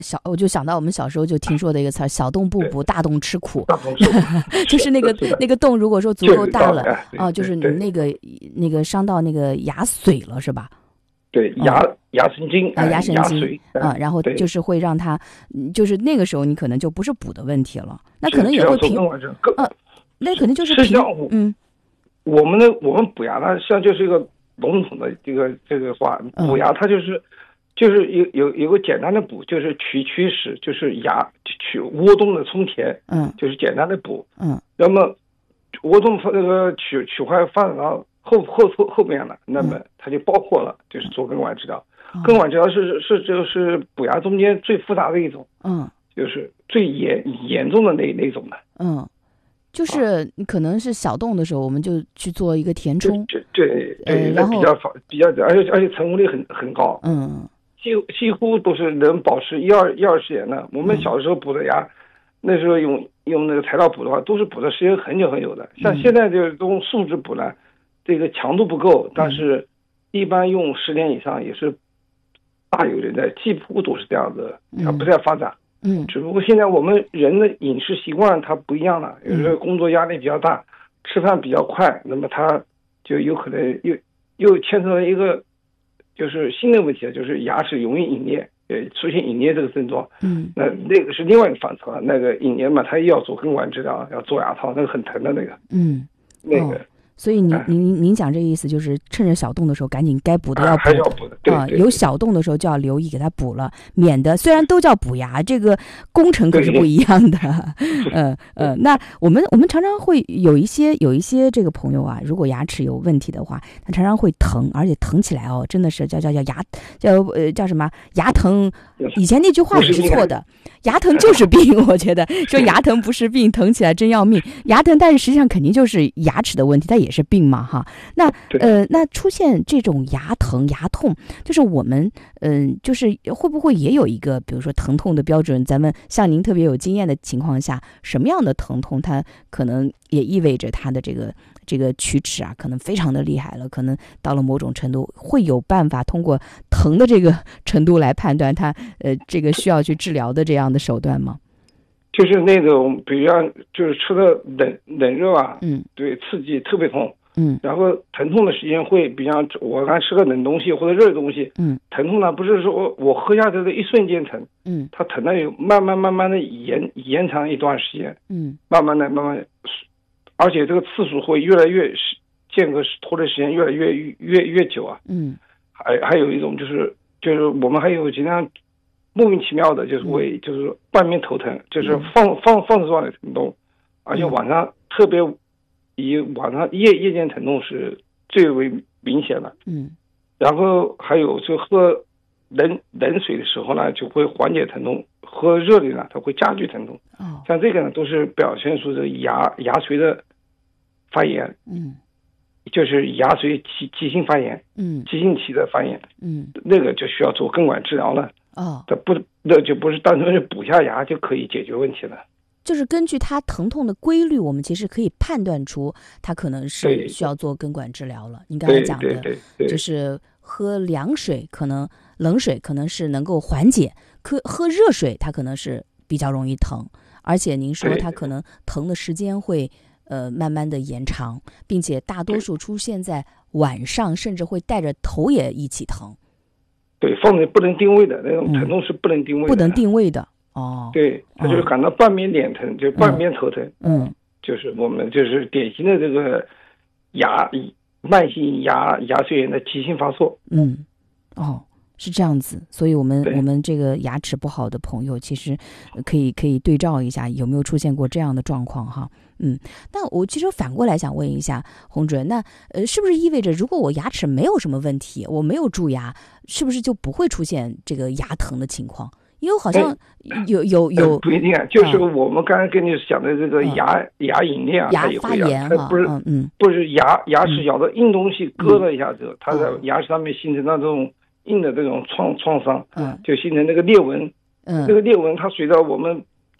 我就想到我们小时候就听说的一个词儿，小洞不补，大洞吃苦。 大洞吃苦就是那个洞，如果说足够大了啊，就是你那个伤到那个牙髓了，是吧？ 对，牙神经牙神经髓啊，然后就是会让它，就是那个时候你可能就不是补的问题了，那可能也会那肯定就是我们补牙呢，像就是一个笼统的这个话，补牙它就是有个简单的补，就是取齿，就是取窝洞的充填，就是简单的补，那么窝洞那个取块放到后面了，那么它就包括了，就是做根管治疗。根管治疗就是补牙中间最复杂的一种，就是最严重的那种的， 就是你可能是小洞的时候，我们就去做一个填充， 对， 然后比较，而且成功率很高，几乎都是能保持1-2年的。我们小时候补的牙，那时候用那个材料补的话，都是补的时间很久的。像现在这种树脂补呢，这个强度不够，但是一般用10年以上也是大有人在，几乎都是这样子，它不再发展。只不过现在我们人的饮食习惯它不一样了，有时候工作压力比较大，吃饭比较快，那么它就有可能又牵扯到一个就是新的问题，就是牙齿容易隐裂，出现隐裂这个症状。那个是另外一个范畴，那个隐裂嘛，它又要做根管治疗，要做牙套，那个很疼的那个。那个。 所以您讲这个意思就是趁着小洞的时候赶紧该补的要补， 还是要补的，对， 有小洞的时候就要留意给它补了，免得虽然都叫补牙，这个工程可是不一样的。那我们常常会有一些这个朋友啊，如果牙齿有问题的话，他常常会疼，而且疼起来哦，真的是叫叫什么牙疼。以前那句话也是错的，牙疼就是病。我觉得说牙疼不是病，疼起来真要命。牙疼，但是实际上肯定就是牙齿的问题，它也是病嘛，哈。那出现这种牙疼、牙痛，就是我们就是会不会也有一个，比如说疼痛的标准？咱们像您特别有经验的情况下，什么样的疼痛，它可能也意味着它的这个龋齿啊，可能非常的厉害了，可能到了某种程度，会有办法通过疼的这个程度来判断它这个需要去治疗的这样的手段吗？ 就是那种比如就是吃的冷热啊，对，刺激特别痛，然后疼痛的时间会比较，我刚吃个冷东西或者热的东西，疼痛呢不是说我喝下去的一瞬间疼，它疼的有慢慢的延长一段时间，慢慢的，而且这个次数会越来越间隔拖的时间越来越久啊，还有一种就是我们还有经常莫名其妙的，就是半边头疼，就是放射状的疼痛，而且晚上特别以晚上夜间疼痛是最为明显的，然后还有就喝冷水的时候呢，就会缓解疼痛，喝热的呢，它会加剧疼痛，像这个呢，都是表现出的牙髓的发炎，就是牙髓急性发炎，急性期的发炎，那个就需要做根管治疗了。那就不是单纯是补下牙就可以解决问题了。 就是根据它疼痛的规律，我们其实可以判断出它可能是需要做根管治疗了。你刚才讲的，就是喝凉水可能冷水可能是能够缓解，喝热水它可能是比较容易疼，而且您说它可能疼的时间会慢慢的延长，并且大多数出现在晚上，甚至会带着头也一起疼。 对，放在不能定位的那种疼痛是不能定位的， 不能定位的。 对，它就是感到半边脸疼，就半边头疼。就是我们就是典型的这个慢性牙髓炎的急性发作。 是这样子，所以我们这个牙齿不好的朋友，其实可以对照一下有没有出现过这样的状况哈。那我其实反过来想问一下洪主任，那是不是意味着如果我牙齿没有什么问题，我没有蛀牙，是不是就不会出现这个牙疼的情况？因为好像有不一定啊，就是我们刚才跟你讲的这个牙隐裂啊， 牙发炎它不是牙齿咬到硬东西割了一下子，它在牙齿上面形成了这种硬的这种创伤，就形成那个裂纹。这个裂纹它随着我们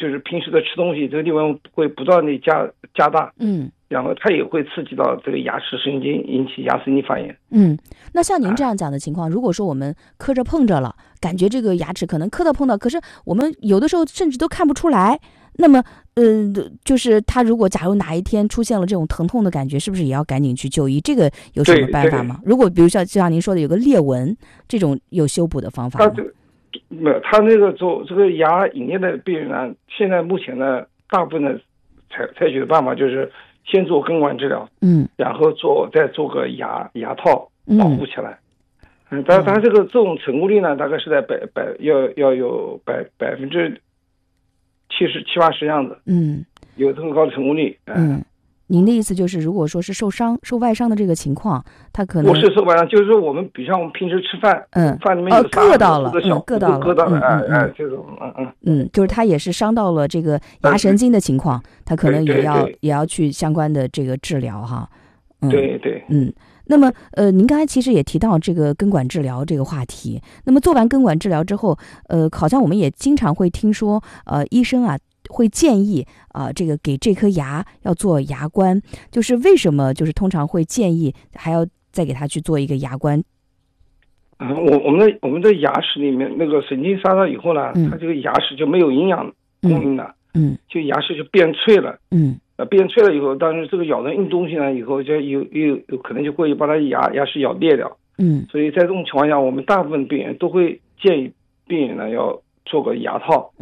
就是平时的吃东西，这个地方会不断的加大，然后它也会刺激到这个牙齿神经，引起牙神经发炎。 那像您这样讲的情况，如果说我们磕着碰着了，感觉这个牙齿可能磕到碰到，可是我们有的时候甚至都看不出来，那么就是他如果假如哪一天出现了这种疼痛的感觉，是不是也要赶紧去就医？这个有什么办法吗？如果比如就像您说的有个裂纹，这种有修补的方法吗？ 没有，他那个做这个牙龈裂的病人呢，现在目前呢，大部分的采取的办法就是先做根管治疗，然后再做个牙套保护起来。但它这种成功率呢，大概是在要有70%-80%这样子，有这么高的成功率。 您的意思就是，如果说是受外伤的这个情况，他可能不是受外伤，就是说我们比如像我们平时吃饭，饭里面有硌到了， 硌到了，这种， 就是他也是伤到了这个牙神经的情况，他可能也要去相关的这个治疗哈。 对。 那么您刚才其实也提到这个根管治疗这个话题。那么做完根管治疗之后，好像我们也经常会听说，医生啊会建议这个给这颗牙要做牙冠，就是为什么就是通常会建议还要再给他去做一个牙冠？ 我们的牙齿里面那个神经杀到以后呢，它这个牙齿就没有营养供应了，就牙齿就变脆了，变脆了以后，当然这个咬人硬东西呢，以后就有可能就会把它牙齿咬裂掉，所以在这种情况下，我们大部分病人都会建议病人呢要做个牙套，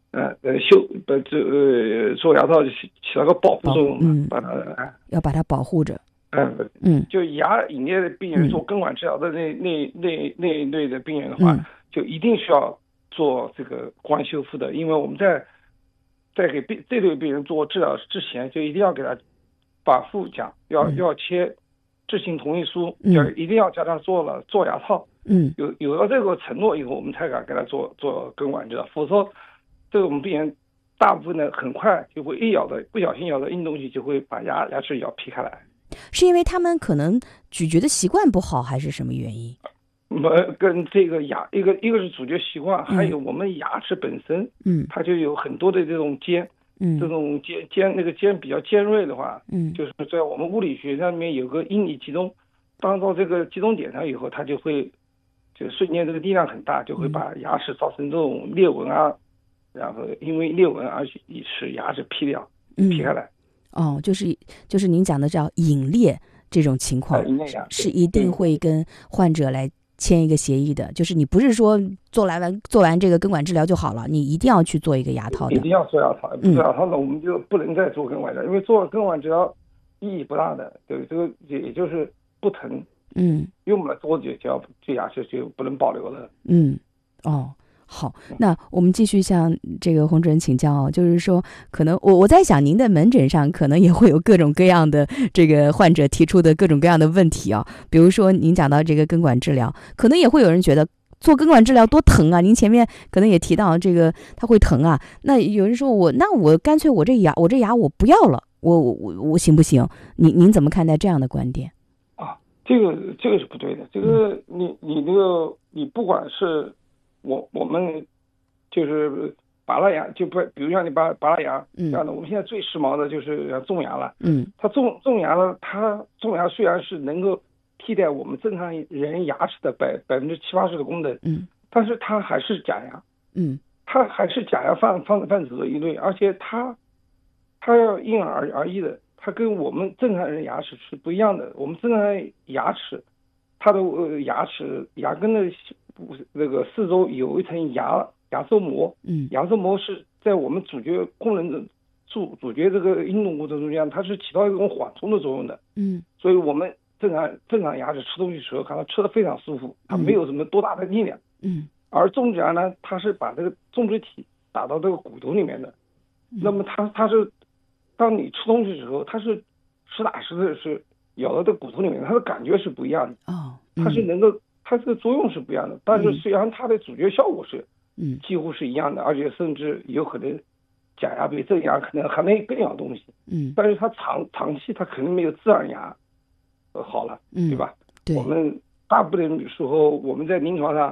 做牙套起到个保护作用， 要把它保护着。 就牙龈裂的病人做根管治疗的那一类的病人的话，就一定需要做这个冠修复的，因为我们在给这类病人做治疗之前，就一定要给他反复讲，要签知情同意书，一定要叫他做牙套。有了这个承诺以后，我们才敢给他做根管治疗，否则这个我们病人大部分的很快就会不小心咬到硬东西，就会把牙齿咬劈开来。 是因为他们可能咀嚼的习惯不好，还是什么原因？ 跟这个一个是咀嚼习惯，还有我们牙齿本身，它就有很多的这种尖，这种那个尖比较尖锐的话，就是在我们物理学上面有个应力集中，当到这个集中点上以后，它就瞬间这个力量很大，就会把牙齿造成这种裂纹啊，然后因为裂纹而使牙齿劈开来。 就是您讲的叫龈裂这种情况，是一定会跟患者来签一个协议的，就是你不是说做完这个根管治疗就好了，你一定要去做一个牙套的。 一定要做牙套，不做牙套呢，我们就不能再做根管治疗，因为做根管治疗意义不大的，对，这个也就是不疼，用了多久这牙齿就不能保留了。 好，那我们继续向这个洪主任请教，就是说，可能我在想，您的门诊上可能也会有各种各样的这个患者提出的各种各样的问题啊，比如说您讲到这个根管治疗，可能也会有人觉得做根管治疗多疼啊，您前面可能也提到这个它会疼啊，那有人说我干脆我这牙我不要了，我行不行？您怎么看待这样的观点？ 这个是不对的，这个你不管是我们就是拔了牙，就不比如像你拔了牙，这样的，我们现在最时髦的就是种牙了。它种牙了，它种牙虽然是能够替代我们正常人牙齿的70%-80%的功能，但是它还是假牙，它还是假牙泛指的一类，而且它要因人而异的，它跟我们正常人牙齿是不一样的。我们正常人牙齿，它的牙根的那个四周有一层牙周膜，牙周膜是在我们咀嚼功能的咀嚼这个运动过程中，它是起到一种缓冲的作用的，所以我们正常牙齿吃东西的时候，看它吃得非常舒服，它没有什么多大的力量，而种植牙呢，它是把这个种植体打到这个骨头里面的，那么它是当你吃东西的时候，它是实打实的是咬到这个骨头里面，它的感觉是不一样的，它是能够。它这个作用是不一样的，但是虽然它的咀嚼效果是几乎是一样的，而且甚至有可能假牙比正牙可能还能更咬东西，但是它长期它肯定没有自然牙好了，对吧？ 对， 我们大部分时候我们在临床上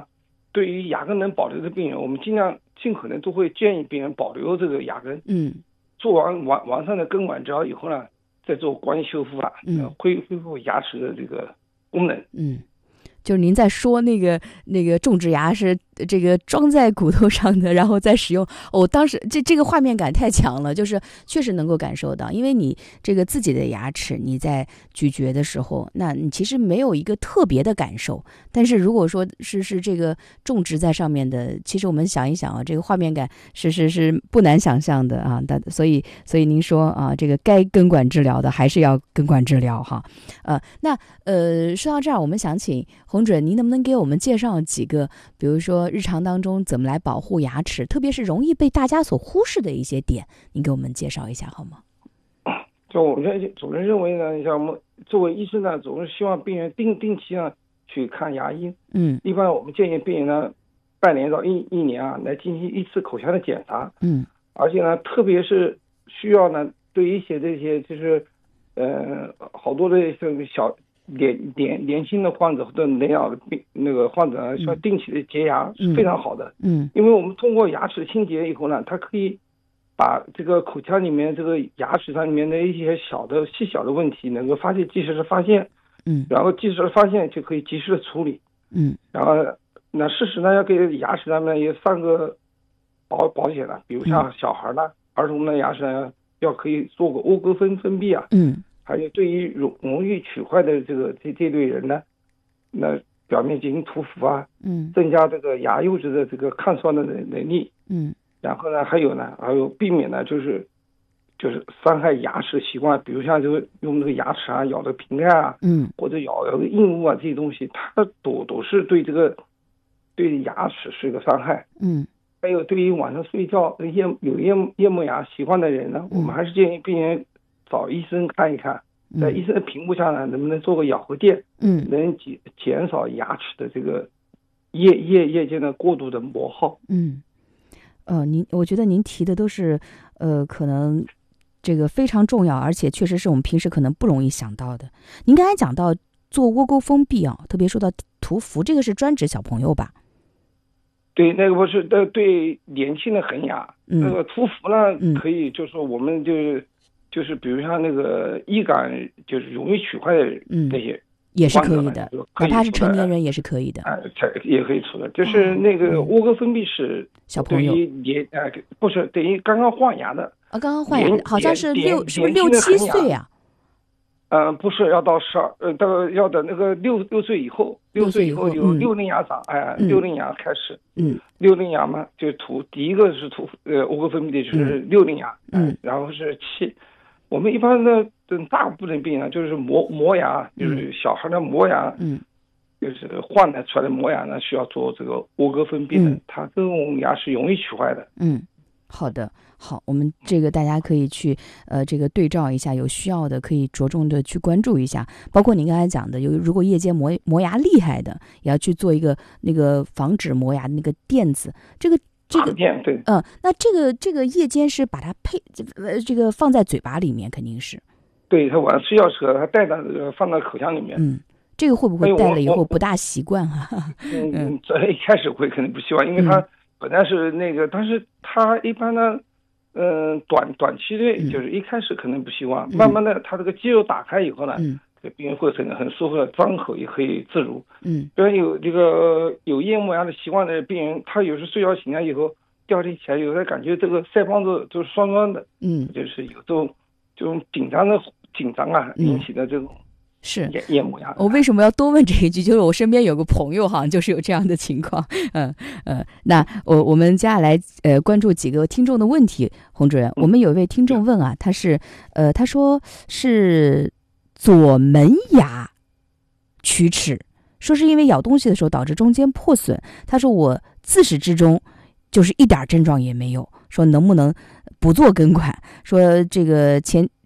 对于牙根能保留的病人，我们尽可能都会建议病人保留这个牙根。做完善的根管治疗以后呢，再做关修复法，恢复牙齿的这个功能。 就是您在说那个种植牙是这个装在骨头上的，然后再使用。当时这个画面感太强了，就是确实能够感受到，因为你这个自己的牙齿你在咀嚼的时候，那你其实没有一个特别的感受，但是如果说是这个种植在上面的，其实我们想一想啊，这个画面感是不难想象的啊。所以您说啊，这个该根管治疗的还是要根管治疗哈。那说到这儿，我们想请洪主任，您能不能给我们介绍几个，比如说日常当中怎么来保护牙齿，特别是容易被大家所忽视的一些点，您给我们介绍一下好吗？ 就我们总是认为呢，像我们作为医生呢，总是希望病人定期呢去看牙医。一般我们建议病人呢，半年到一年啊，来进行一次口腔的检查。而且呢，特别是需要呢，对于一些这些就是好多的这个小年轻的患者或者年老的那个患者呢，需要定期的洁牙是非常好的。因为我们通过牙齿清洁以后呢，它可以把这个口腔里面这个牙齿上里面的一些细小的问题能够及时的发现。然后及时的发现就可以及时的处理。然后那事实呢，要给牙齿上面也上个保险了，比如像小孩呢，儿童的牙齿呢，可以做个莴歌分泌啊。还有对于容易龋坏的这类人呢，那表面进行涂氟啊，增加这个牙釉质的这个抗酸的能力。然后呢，还有避免呢，就是伤害牙齿的习惯，比如像就是用那个牙齿啊咬的瓶盖啊，或者咬的硬物啊，这些东西，它都是对牙齿是一个伤害。还有对于晚上睡觉有夜磨牙习惯的人呢，我们还是建议病人找医生看一看，在医生的评估下呢，能不能做个咬合垫，能减少牙齿的这个夜间的过度的磨耗。 我觉得您提的都是可能这个非常重要，而且确实是我们平时可能不容易想到的。您刚才讲到做莴钩封闭啊，特别说到涂氟，这个是专指小朋友吧？ 对，那个不是对年轻的恒牙，那个涂氟呢，可以就是说我们就是比如像那个医感就是容易龋坏的那些。 也是可以的，哪怕是成年人也是可以的。 也可以出的，就是那个莴歌分泌是小朋友不是等于刚刚换牙的。 刚刚换牙，好像是是不是6、7岁呀？ 不是，要到要等那个6岁以后，6岁以后有六龄牙长，六龄牙开始。六龄牙嘛，就第一个是莴歌分泌的就是六龄牙，然后是7。我们一般的大部分病人就是磨牙，就是小孩的磨牙，就是换出来的磨牙呢，需要做这个莴歌分泌的，它这种牙是容易龋坏的。 好的，好，我们这个大家可以去这个对照一下，有需要的可以着重的去关注一下，包括您刚才讲的，如果夜间磨牙厉害的，也要去做一个那个防止磨牙的那个垫子，这个对， 那这个夜间是把它这个放在嘴巴里面，肯定是。 对，他晚上睡觉时候，他带到放到口腔里面。 这个会不会戴了以后不大习惯啊？ 这一开始会肯定不习惯，因为他本来是那个，但是他一般呢，短期内就是一开始可能不习惯，慢慢的他这个肌肉打开以后呢，病人会很舒服的张口也可以自如。比如有夜磨牙的习惯的病人，他有时睡觉醒来以后，第二天起来有的感觉这个腮帮子就是酸酸的，就是有这种紧张啊引起的这种是夜磨牙。 我为什么要多问这一句？就是我身边有个朋友好像就是有这样的情况。那我们接下来关注几个听众的问题。洪主任，我们有一位听众问啊，他说是左门牙龋齿，说是因为咬东西的时候导致中间破损。他说我自始至终就是一点症状也没有，说能不能不做根管？说这个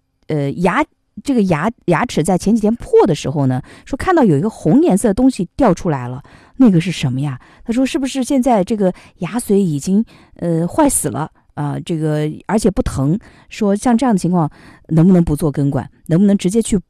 牙齿在前几天破的时候呢，说看到有一个红颜色的东西掉出来了，那个是什么呀？他说是不是现在这个牙髓已经坏死了啊？这个而且不疼，说像这样的情况能不能不做根管，能不能直接去补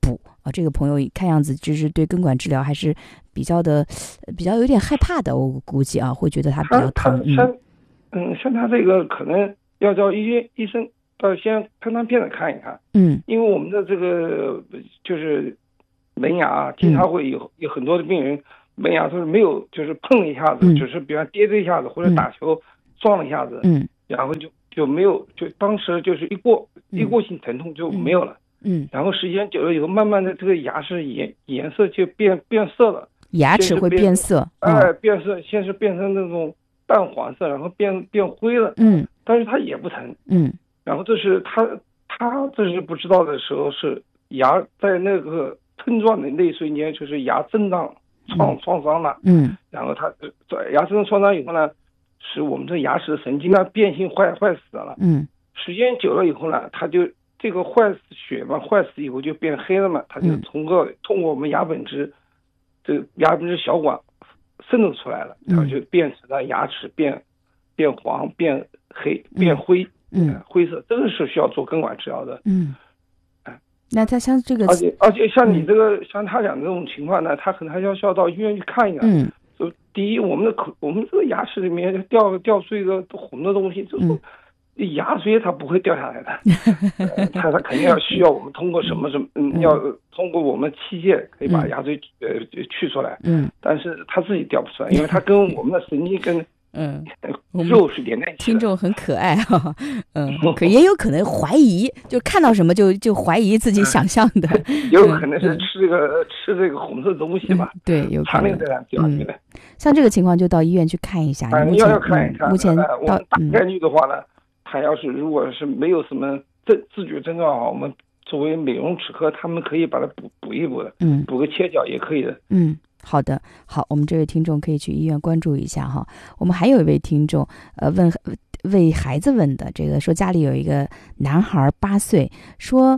啊，这个朋友看样子就是对根管治疗还是比较有点害怕的，我估计啊，会觉得他比较疼。 像他这个可能要叫医生到先喷片子看一看。因为我们的这个就是门牙经常会有很多的病人门牙都是没有，就是碰了一下子，只是比方跌了一下子或者打球撞了一下子，然后就没有，就当时就是一过性疼痛就没有了。然后时间久了以后，慢慢的这个牙齿颜色就变色了， 牙齿会变色， 变色，先是变成那种淡黄色，然后变灰了，但是它也不疼，然后这是他这是不知道的时候，是牙在那个碰撞的那一瞬间，就是牙震荡创伤了，然后他牙震荡创伤以后呢，使我们这牙齿神经呢变性坏死了，时间久了以后呢，它就这个血嘛，坏死以后就变黑了嘛，它就通过我们牙本质，这个牙本质小管渗透出来了，然后就变成了牙齿变黄、变黑、变灰，灰色，这个是需要做根管治疗的。 那他像这个， 而且像你这个，像他讲的这种情况呢，他可能还要需要到医院去看一看。就第一，我们这个牙齿里面掉出一个红的东西，就是牙髓它不会掉下来的，它肯定需要我们通过什么要通过我们器械可以把牙髓去出来，但是它自己掉不出来，因为它跟我们的神经跟肉是连在一起的。 听众很可爱哈，可也有可能怀疑，就看到什么就怀疑自己想象的， 有可能是吃这个红色东西吧？ 对，有可能。 像这个情况就到医院去看一下。 要看一看。 目前我们大概率的话呢，他要是如果是没有什么自觉症状的话，我们作为美容齿科，他们可以把它补一补的，补个切角也可以的。 好的，好，我们这位听众可以去医院关注一下哈。我们还有一位听众，为孩子问的，这个说家里有一个男孩8岁，说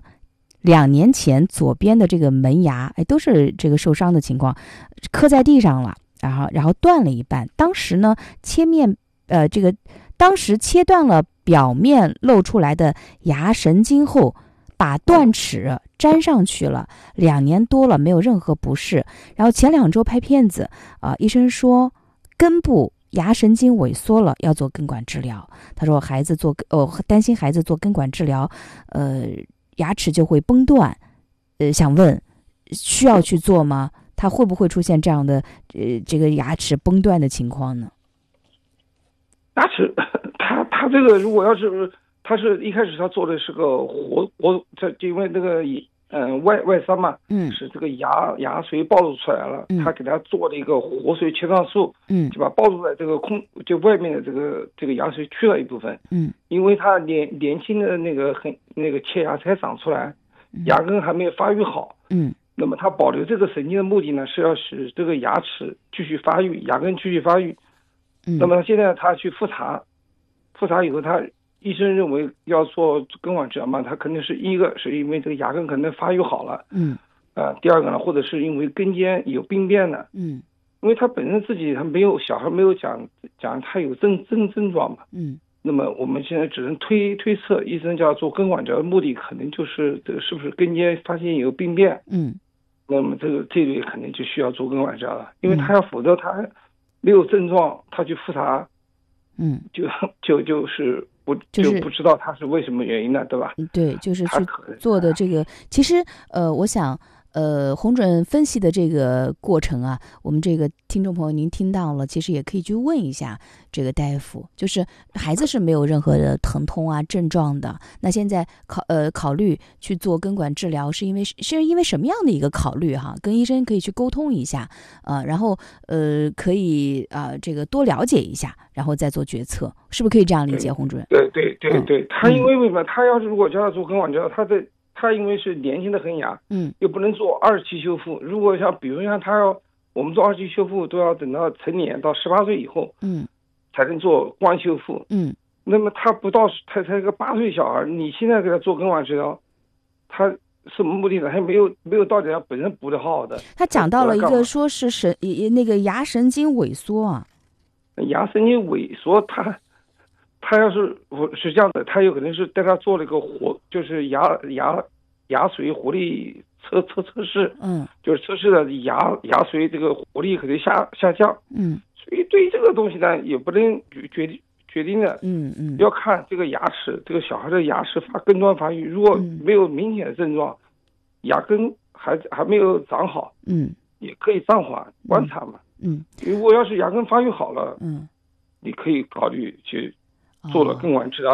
2年前左边的这个门牙，都是这个受伤的情况，磕在地上了，然后断了一半。当时呢，当时切断了表面露出来的牙神经后，把断齿粘上去了，2年多了没有任何不适。然后前2周拍片子，医生说根部牙神经萎缩了，要做根管治疗。他说担心孩子做根管治疗，牙齿就会崩断。想问需要去做吗？他会不会出现这样的这个牙齿崩断的情况呢？ 牙齿，他这个如果要是他是一开始他做的是个因为那个外伤嘛，是这个牙髓暴露出来了，他给他做了一个活髓切断术，就把暴露在这个就外面的这个牙髓去了一部分，因为他年轻的那个切牙才长出来，牙根还没有发育好，那么他保留这个神经的目的呢，是要使这个牙齿继续发育，牙根继续发育，那么现在他去复查以后，医生认为要做根管治疗嘛，他肯定是一个是因为这个牙根可能发育好了，第二个呢，或者是因为根尖有病变的，因为他本身自己小孩没有讲他有症状嘛，那么我们现在只能推测，医生就要做根管治疗的目的可能就是这个是不是根尖发现有病变，那么这类肯定就需要做根管治疗了，因为他否则他没有症状，他去复查，就是不知道他是为什么原因的，对吧？ 对，就是去做的这个，其实我想洪主任分析的这个过程啊，我们这个听众朋友您听到了，其实也可以去问一下这个大夫，就是孩子是没有任何的疼痛啊症状的，那现在考虑去做根管治疗，是因为什么样的一个考虑哈？跟医生可以去沟通一下，然后可以这个多了解一下，然后再做决策，是不是可以这样理解，洪主任？ 对，他因为为什么他要是如果叫他做根管治疗，他因为是年轻的恒牙，又不能做2期修复。如果比如像我们做2期修复都要等到成年到18岁以后，才能做光修复，那么他不到才个8岁小孩，你现在给他做根管治疗，他什么目的呢？他没有到底他本身补得好好的。 他讲到了一个说是那个牙神经萎缩啊， 牙神经萎缩，他要是这样的，他有可能是带他做了一个就是牙牙髓活力测试，就是测试的牙髓这个活力可能下降，所以对这个东西呢也不能决定的，要看这个牙齿，这个小孩的牙齿根状发育，如果没有明显的症状，牙根还没有长好，也可以暂缓观察嘛，如果要是牙根发育好了，你可以考虑去做了根管治疗，